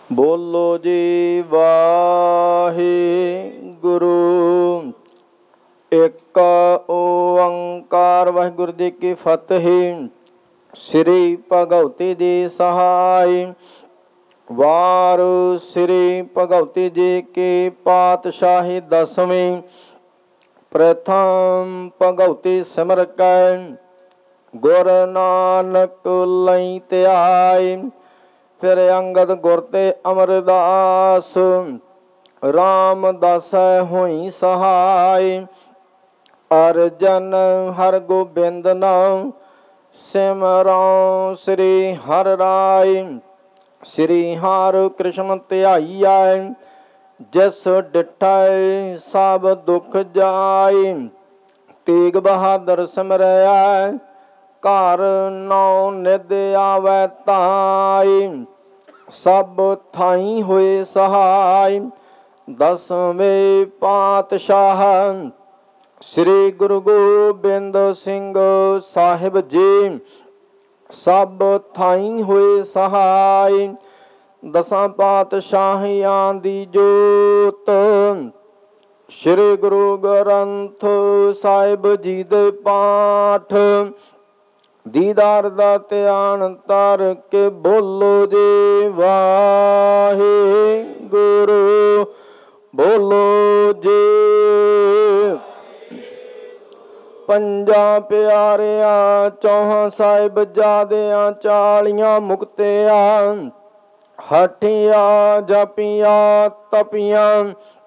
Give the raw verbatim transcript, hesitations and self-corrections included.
ਬੋਲੋ ਜੀ ਵਾਹਿਗੁਰੂ। ਇੱਕ ਓੰਕਾਰ ਵਾਹਿਗੁਰੂ ਜੀ ਕੀ ਫਤਿਹ। ਸ੍ਰੀ ਭਗਵਤੀ ਜੀ ਸਹਾਈ। ਵਾਰ ਸ੍ਰੀ ਭਗਵਤੀ ਜੀ ਕੀ ਪਾਤਸ਼ਾਹੀ ਦਸਵੀਂ। ਪ੍ਰਥਮ ਭਗਵਤੀ ਸਿਮਰ ਕੈ ਗੁਰ ਨਾਨਕ ਲਈ ਧਿਆਈ। ਫਿਰ ਅੰਗਦ ਗੁਰ ਤੇ ਅਮਰਦਾਸ ਰਾਮਦਾਸੈ ਹੋਈ ਸਹਾਈ। ਅਰਜਨ ਹਰ ਗੋਬਿੰਦ ਨਾਮ ਸਿਮਰਉ ਸ੍ਰੀ ਹਰਿ ਰਾਇ। ਸ੍ਰੀ ਹਰਿ ਕ੍ਰਿਸ਼ਨ ਧਿਆਈਐ ਜਿਸ ਡਿਠੈ ਸਭ ਦੁਖ ਜਾਈ। ਤੇਗ ਬਹਾਦਰ ਸਿਮਰੈ ਘਰ ਨੌ ਨਿਧ ਆਵੈ ਧਾਈ। ਸਭ ਥਾਈ ਹੋਏ ਸਹਾਈ। ਦਸਵੇਂ ਪਾਤਸ਼ਾਹ ਸ੍ਰੀ ਗੁਰੂ ਗੋਬਿੰਦ ਸਿੰਘ ਸਾਹਿਬ ਜੀ ਸਭ ਥਾਈ ਹੋਏ ਸਹਾਈ। ਦਸਾਂ ਪਾਤਸ਼ਾਹੀਆਂ ਦੀ ਜੋਤ ਸ੍ਰੀ ਗੁਰੂ ਗ੍ਰੰਥ ਸਾਹਿਬ ਜੀ ਦੇ ਪਾਠ ਦੀਦਾਰ ਦਾ ਧਿਆਨ ਧਰ ਕੇ ਬੋਲੋ ਜੀ ਵਾਹਿਗੁਰੂ। ਬੋਲੋ ਜੀ ਪੰਜਾਂ ਪਿਆਰਿਆਂ ਚੌਹਾਂ ਸਾਹਿਬਜ਼ਾਦਿਆਂ ਚਾਲੀਆਂ ਮੁਕਤਿਆਂ ਹਠੀਆਂ ਜਪੀਆਂ ਤਪੀਆਂ